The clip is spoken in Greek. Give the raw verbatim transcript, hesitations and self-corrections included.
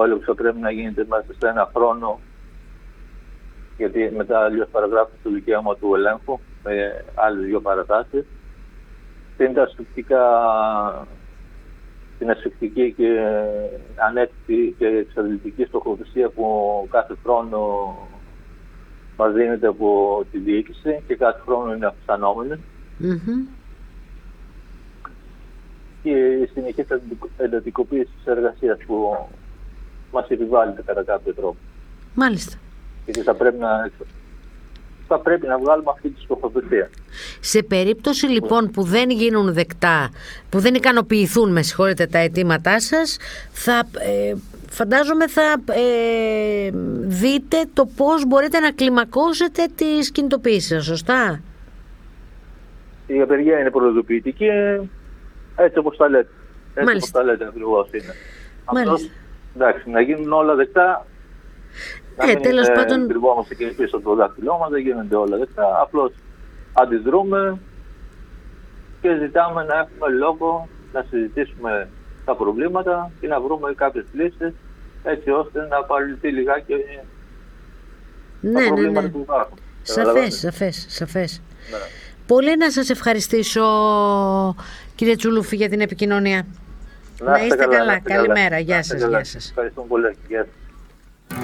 έλεγχος θα πρέπει να γίνεται μέσα σε ένα χρόνο, γιατί μετά αλλιώς παραγράφει το δικαίωμα του ελέγχου με άλλες δύο παρατάσεις. Είναι τα ασφυκτικά, την ασφυκτική και ανέκτη και εξαντλητική στοχοθεσία που κάθε χρόνο μας δίνεται από τη διοίκηση και κάθε χρόνο είναι αυξανόμενη. Mm-hmm. Και η συνεχής εντατικοποίηση της εργασίας που μας επιβάλλεται κατά κάποιο τρόπο. Μάλιστα. Γιατί θα πρέπει να, θα πρέπει να βγάλουμε αυτή τη στοχοθεσία. Σε περίπτωση λοιπόν που δεν γίνουν δεκτά, που δεν ικανοποιηθούν, με συγχωρείτε, τα αιτήματά σας, θα, ε, φαντάζομαι θα ε, δείτε το πώς μπορείτε να κλιμακώσετε τις κινητοποίησεις σας, σωστά? Η απεργία είναι προειδοποιητική, έτσι όπως τα λέτε. Έτσι όπως τα λέτε ακριβώς είναι. Αυτός, εντάξει, να γίνουν όλα δεκτά. Να ε, μην τέλος πάντων... κρυβόμαστε και πίσω από το δάχτυλό μας, δεν γίνονται όλα δεκτά. Απλώς αντιδρούμε και ζητάμε να έχουμε λόγο να συζητήσουμε τα προβλήματα και να βρούμε κάποιες λύσεις, έτσι ώστε να παραλυθεί λιγάκι ναι, τα προβλήματα ναι, ναι. που υπάρχουν. Σαφές, σαφές, σαφές. Ναι. Πολύ να σας ευχαριστήσω, κύριε Τσουλούφη, για την επικοινωνία. Να, να είστε καλά. καλά. Καλημέρα. Γεια σας. Γεια σας. Ευχαριστούμε πολύ. Γεια σας.